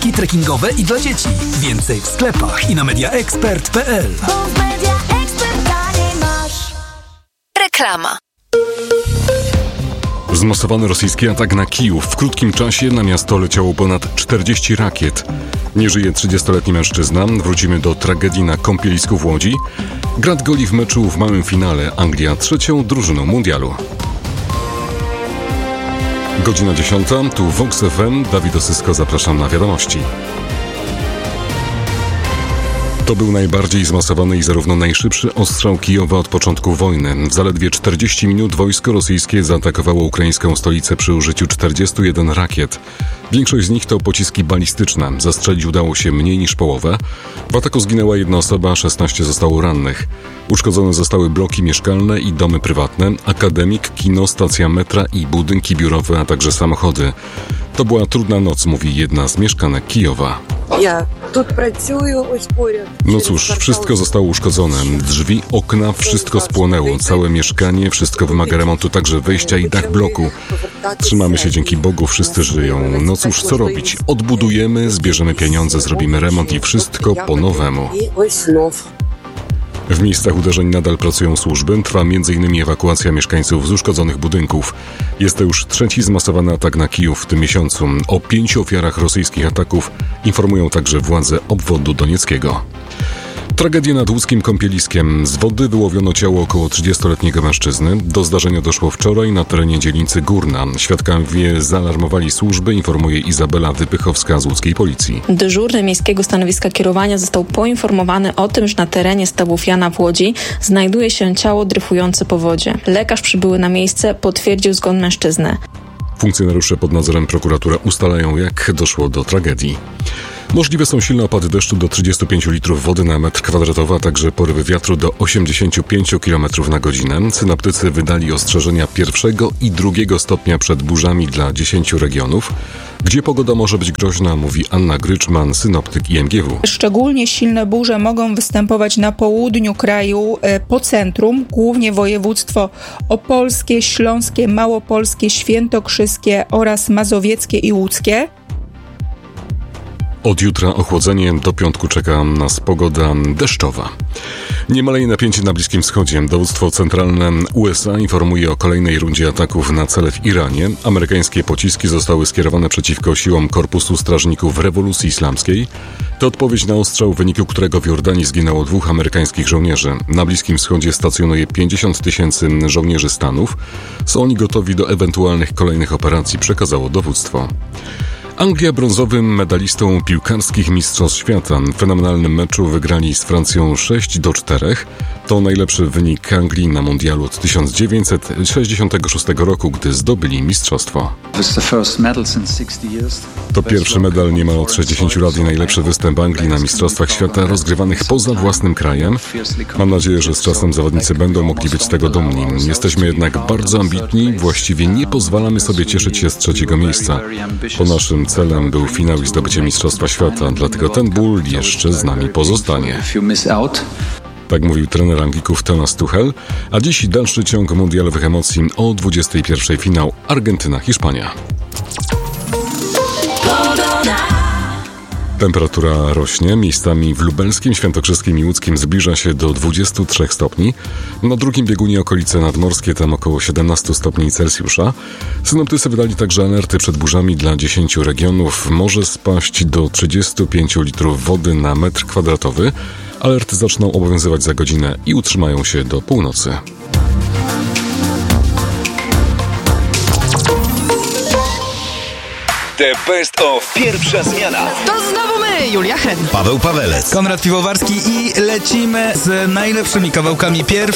paski trekkingowe i dla dzieci. Więcej w sklepach i na mediaexpert.pl. Reklama. Zmasowany rosyjski atak na Kijów. W krótkim czasie na miasto leciało ponad 40 rakiet. Nie żyje 30-letni mężczyzna. Wrócimy do tragedii na kąpielisku w Łodzi. Grad goli w meczu w małym finale. Anglia trzecią drużyną mundialu. Godzina 10. Tu Vox FM. Dawid Osysko, zapraszam na wiadomości. To był najbardziej zmasowany i zarówno najszybszy ostrzał Kijowa od początku wojny. W zaledwie 40 minut wojsko rosyjskie zaatakowało ukraińską stolicę przy użyciu 41 rakiet. Większość z nich to pociski balistyczne. Zastrzelić udało się mniej niż połowę. W ataku zginęła jedna osoba, 16 zostało rannych. Uszkodzone zostały bloki mieszkalne i domy prywatne, akademik, kino, stacja metra i budynki biurowe, a także samochody. To była trudna noc, mówi jedna z mieszkanek Kijowa. No cóż, wszystko zostało uszkodzone. Drzwi, okna, wszystko spłonęło. Całe mieszkanie, wszystko wymaga remontu, także wejścia i dach bloku. Trzymamy się, dzięki Bogu, wszyscy żyją. No cóż, co robić? Odbudujemy, zbierzemy pieniądze, zrobimy remont i wszystko po nowemu. W miejscach uderzeń nadal pracują służby. Trwa m.in. ewakuacja mieszkańców z uszkodzonych budynków. Jest to już trzeci zmasowany atak na Kijów w tym miesiącu. O 5 ofiarach rosyjskich ataków informują także władze obwodu donieckiego. Tragedia nad łódzkim kąpieliskiem. Z wody wyłowiono ciało około 30-letniego mężczyzny. Do zdarzenia doszło wczoraj na terenie dzielnicy Górna. Świadkowie zaalarmowali służby, informuje Izabela Wypychowska z łódzkiej policji. Dyżurny Miejskiego Stanowiska Kierowania został poinformowany o tym, że na terenie stawów Jana w Łodzi znajduje się ciało dryfujące po wodzie. Lekarz przybyły na miejsce, potwierdził zgon mężczyzny. Funkcjonariusze pod nadzorem prokuratury ustalają, jak doszło do tragedii. Możliwe są silne opady deszczu do 35 litrów wody na metr kwadratowy, a także porywy wiatru do 85 km na godzinę. Synoptycy wydali ostrzeżenia 1. i 2. stopnia przed burzami dla 10 regionów. Gdzie pogoda może być groźna, mówi Anna Gryczman, synoptyk IMGW. Szczególnie silne burze mogą występować na południu kraju, po centrum, głównie województwo opolskie, śląskie, małopolskie, świętokrzyskie oraz mazowieckie i łódzkie. Od jutra ochłodzenie, do piątku czeka nas pogoda deszczowa. Nie maleje napięcie na Bliskim Wschodzie. Dowództwo centralne USA informuje o kolejnej rundzie ataków na cele w Iranie. Amerykańskie pociski zostały skierowane przeciwko siłom Korpusu Strażników Rewolucji Islamskiej. To odpowiedź na ostrzał, w wyniku którego w Jordanii zginęło 2 amerykańskich żołnierzy. Na Bliskim Wschodzie stacjonuje 50 000 żołnierzy Stanów. Są oni gotowi do ewentualnych kolejnych operacji, przekazało dowództwo. Anglia brązowym medalistą piłkarskich Mistrzostw Świata. W fenomenalnym meczu wygrali z Francją 6-4. To najlepszy wynik Anglii na mundialu od 1966 roku, gdy zdobyli mistrzostwo. To pierwszy medal niemal od 60 lat i najlepszy występ Anglii na Mistrzostwach Świata rozgrywanych poza własnym krajem. Mam nadzieję, że z czasem zawodnicy będą mogli być z tego dumni. Jesteśmy jednak bardzo ambitni, właściwie nie pozwalamy sobie cieszyć się z 3. miejsca. Po naszym celem był finał i zdobycie Mistrzostwa Świata, dlatego ten ból jeszcze z nami pozostanie. Tak mówił trener Anglików Thomas Tuchel, a dziś dalszy ciąg mundialowych emocji o 21:00 finał Argentyna-Hiszpania. Temperatura rośnie, miejscami w lubelskim, świętokrzyskim i łódzkim zbliża się do 23 stopni. Na drugim biegunie okolice nadmorskie, tam około 17 stopni Celsjusza. Synoptycy wydali także alerty przed burzami dla 10 regionów. Może spaść do 35 litrów wody na metr kwadratowy. Alerty zaczną obowiązywać za godzinę i utrzymają się do północy. The Best of Pierwsza Zmiana. To znowu my, Julia Hren, Paweł Pawelec, Konrad Piwowarski i lecimy z najlepszymi kawałkami pierwszej